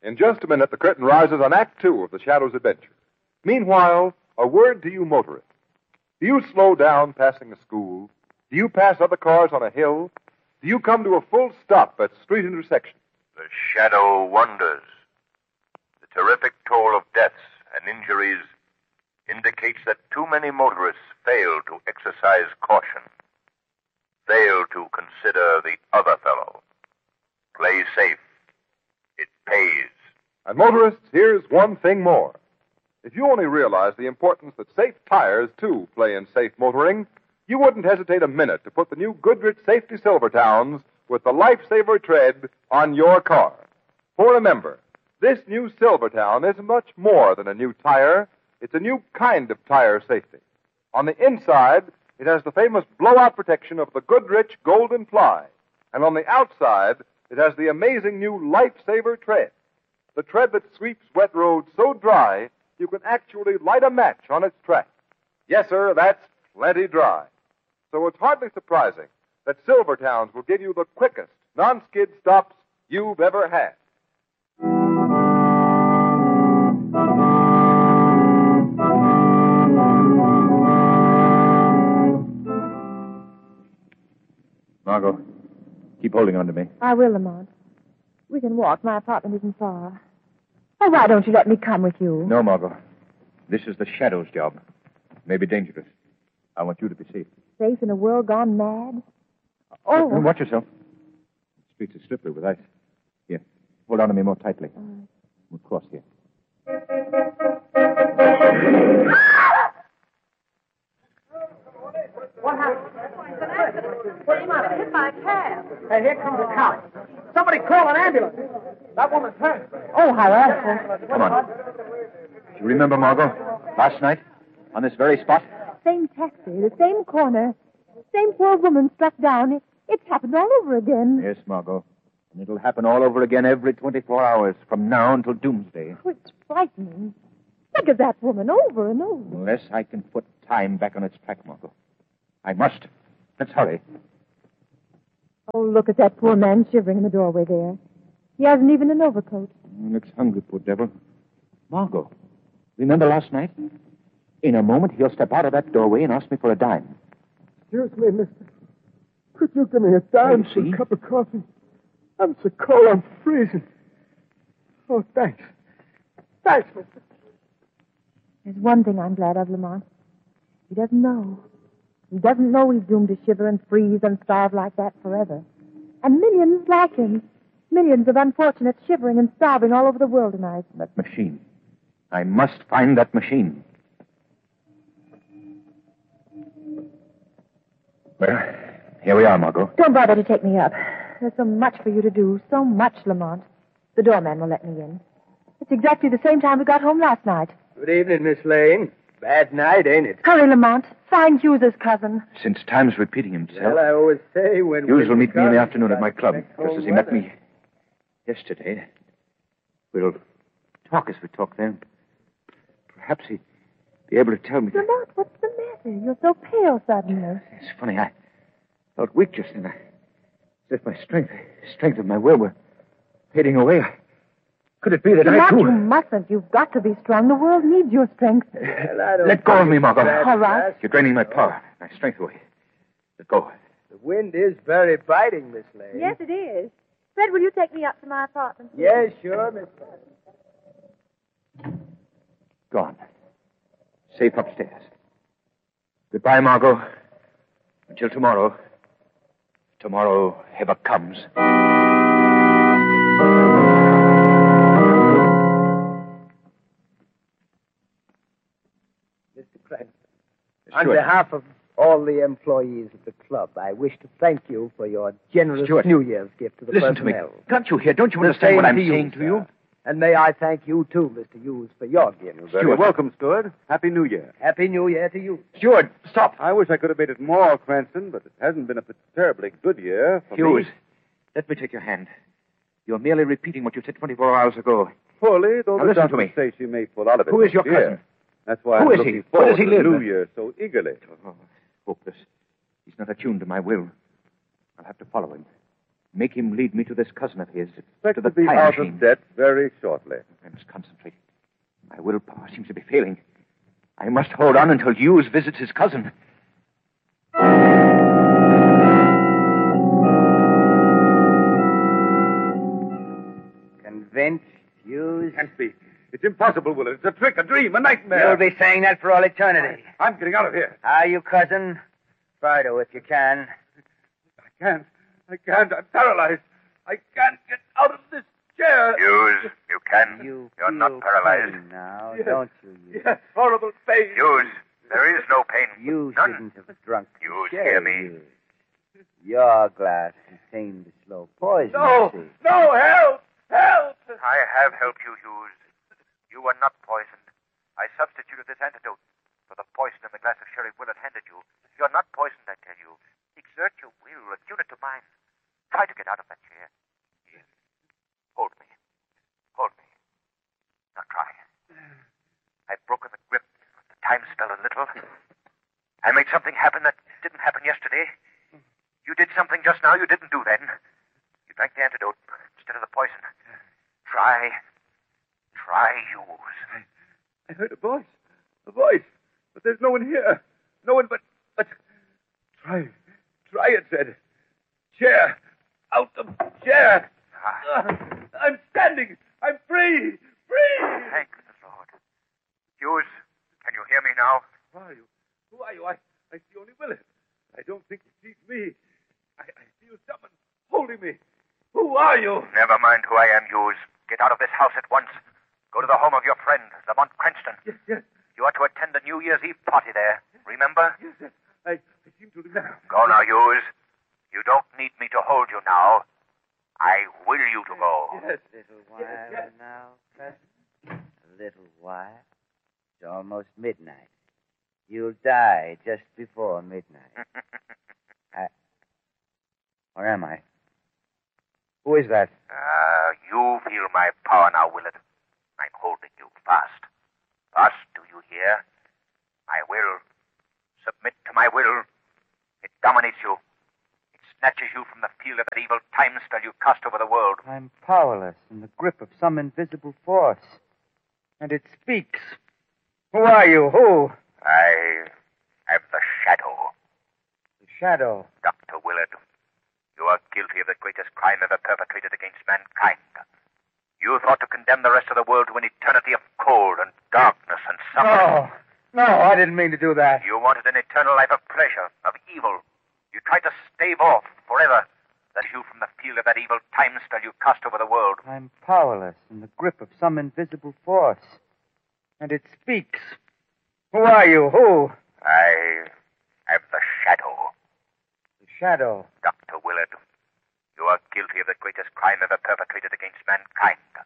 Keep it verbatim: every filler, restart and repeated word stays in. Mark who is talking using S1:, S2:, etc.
S1: In just a minute, the curtain rises on Act Two of The Shadow's Adventure. Meanwhile, a word to you motorists. Do you slow down passing a school? Do you pass other cars on a hill? Do you come to a full stop at street intersections?
S2: The shadow wanders. The terrific toll of deaths and injuries indicates that too many motorists fail to exercise caution, fail to consider the other fellow. Play safe. It pays.
S1: And motorists, here's one thing more. If you only realize the importance that safe tires, too, play in safe motoring, you wouldn't hesitate a minute to put the new Goodrich Safety Silvertowns with the Lifesaver tread on your car. For remember, this new Silvertown is much more than a new tire. It's a new kind of tire safety. On the inside, it has the famous blowout protection of the Goodrich Golden Ply. And on the outside, it has the amazing new Lifesaver tread. The tread that sweeps wet roads so dry, you can actually light a match on its track. Yes, sir, that's plenty dry. So it's hardly surprising that Silvertowns will give you the quickest non-skid stops you've ever had.
S3: Margot, keep holding on to me.
S4: I will, Lamont. We can walk. My apartment isn't far. Oh, why don't you let me come with you?
S3: No, Margot. This is the Shadow's job. It may be dangerous. I want you to be safe.
S4: Safe in a world gone mad? Oh.
S3: Watch yourself. The streets are slippery with ice. Here, hold on to me more tightly.
S4: Uh...
S3: We'll cross here.
S5: What happened? It's an accident. He might have hit by a cab. Hey, here comes a cop. Somebody call an ambulance. That woman's hurt.
S4: Oh, how awful.
S3: Come on. Do you remember, Margot? Last night? On this very spot?
S4: Same taxi, the same corner. Same poor woman struck down. It, it's happened all over again.
S3: Yes, Margot. And it'll happen all over again every twenty-four hours, from now until doomsday.
S4: Oh, it's frightening. Think of that woman over and over.
S3: Unless I can put time back on its track, Margot. I must. Let's hurry.
S4: Oh, look at that poor man shivering in the doorway there. He hasn't even an overcoat.
S3: He looks hungry, poor devil. Margot, remember last night? In a moment, he'll step out of that doorway and ask me for a dime.
S6: Excuse me, mister. Could you give me a dime for a cup of coffee? I'm so cold, I'm freezing. Oh, thanks. Thanks, mister.
S4: There's one thing I'm glad of, Lamont. He doesn't know. He doesn't know he's doomed to shiver and freeze and starve like that forever. And millions like him. Millions of unfortunates shivering and starving all over the world tonight.
S3: That machine. I must find that machine. Well, here we are, Margot.
S4: Don't bother to take me up. There's so much for you to do. So much, Lamont. The doorman will let me in. It's exactly the same time we got home last night.
S6: Good evening, Miss Lane. Bad night, ain't it?
S4: Hurry, Lamont. Find Hughes's cousin.
S3: Since time's repeating himself.
S6: Well, I always say when...
S3: Hughes will meet me in the afternoon at my club, just as he met me yesterday. We'll talk as we talk then. Perhaps he'd be able to tell me...
S4: Lamont, what's the matter? You're so pale suddenly.
S3: It's funny, I felt weak just then. I, as if my strength, strength of my will were fading away. Could it be that
S4: Lamont,
S3: I, too...
S4: you mustn't. You've got to be strong. The world needs your strength.
S6: Well, I don't
S3: Let go of me, Margot.
S4: All right.
S3: You're draining my power, my strength away. Let go.
S6: The wind is very biting, Miss Lane.
S4: Yes, it is. Fred, will you take me up to my apartment? please?
S6: Yes, sure, Miss Lane.
S3: Gone. Safe upstairs. Goodbye, Margot. Until tomorrow. Tomorrow ever comes.
S6: Mister Cranston, on behalf of all the employees of the club, I wish to thank you for your generous
S3: Stuart,
S6: New Year's gift to the
S3: Listen to me.
S6: personnel.
S3: Can't you hear? Don't you
S6: The
S3: understand what
S6: same
S3: I'm
S6: to you,
S3: saying to
S6: sir.
S3: you?
S6: And may I thank you, too, Mister Hughes, for your gift.
S7: You're very
S3: Stuart.
S7: welcome, Stuart. Happy New Year.
S6: Happy New Year to you.
S3: Stuart, stop.
S7: I wish I could have made it more, Cranston, but it hasn't been a terribly good year for
S3: Hughes,
S7: me.
S3: let me take your hand. You're merely repeating what you said twenty-four hours ago.
S7: Fully, though
S3: Now
S7: the
S3: listen to
S7: doctors
S3: me.
S7: say she may pull out of it.
S3: Who is your
S7: next year.
S3: cousin?
S7: That's why
S3: Who
S7: I'm
S3: is he?
S7: looking
S3: Where
S7: forward
S3: does he
S7: to
S3: live?
S7: the New Year so eagerly.
S3: Oh, hopeless. He's not attuned to my will. I'll have to follow him. Make him lead me to this cousin of his,
S7: Expect
S3: to the
S7: to be
S3: time
S7: out
S3: machine.
S7: of debt very shortly.
S3: I must concentrate. My willpower seems to be failing. I must hold on until Hughes visits his cousin.
S8: Convinced, Hughes?
S7: Can't be. It's impossible, Willard. It's a trick, a dream, a nightmare.
S8: You'll be saying that for all eternity.
S7: I'm getting out of here.
S8: Are you, cousin? Try to if you can.
S7: I can't. I can't. I'm paralyzed. I can't get out of this chair.
S2: Hughes, you can.
S8: You
S2: You're
S8: feel
S2: not paralyzed.
S8: pain now,
S7: Yes.
S8: don't you? Hughes?
S7: Yes, horrible pain.
S2: Hughes, there is no pain.
S8: You
S2: None.
S8: shouldn't have drunk the
S2: Hughes,
S8: sherry,
S2: hear me.
S8: Hughes. Your glass contained the slow poison.
S7: No,
S8: you see.
S7: no, help, help.
S2: I have helped you, Hughes. You were not poisoned. I substituted this antidote for the poison in the glass of sherry Willard handed you. You're not poisoned, I tell you. Exert your will, attune it to mine. Try to get out of that chair. Here. Hold me. Hold me. Now try. I've broken the grip of the time spell a little. I made something happen that didn't happen yesterday. You did something just now you didn't do then. You drank the antidote instead of the poison. Try. Try, Hughes.
S7: I, I heard a voice. A voice. But there's no one here. No one but... but... Try. Try, it said. Chair. Out of chair.
S2: Ah.
S7: Uh, I'm standing. I'm free. Free.
S2: Thank the Lord. Hughes, can you hear me now?
S7: Who are you? Who are you? I, I see only Willard. I don't think he sees me. I, I feel someone holding me. Who are you?
S2: Never mind who I am, Hughes. Get out of this house at once. Go to the home of your friend, Lamont Cranston.
S7: Yes, yes.
S2: You are to attend the New Year's Eve party there. Remember?
S7: Yes, yes. I, I seem to remember.
S2: Go now, Hughes. You don't need me to hold you now. I will you to go.
S7: Yes.
S8: A little while
S7: Yes, yes.
S8: now, cousin. A little while. It's almost midnight. You'll die just before midnight. I... Where am I? Who is that?
S2: Ah, you feel my power now, Willard. I'm holding you fast. Fast, do you hear? My will. Submit to my will. It dominates you. It snatches you from the field of that evil time spell you cast over the world.
S8: I'm powerless in the grip of some invisible force. And it speaks. Who are you? Who?
S2: I am the Shadow.
S8: The Shadow.
S2: Doctor Willard, you are guilty of the greatest crime ever perpetrated against mankind. You thought to condemn the rest of the world to an eternity of cold and darkness and suffering.
S8: No. No, I didn't mean to do that.
S2: You wanted an eternal life of pleasure, of evil. You tried to stave off forever that you from the field of that evil time spell you cast over the world.
S8: I'm powerless in the grip of some invisible force. And it speaks. Who are you? Who?
S2: I am the Shadow.
S8: The Shadow.
S2: Doctor Willard, you are guilty of the greatest crime ever perpetrated against mankind.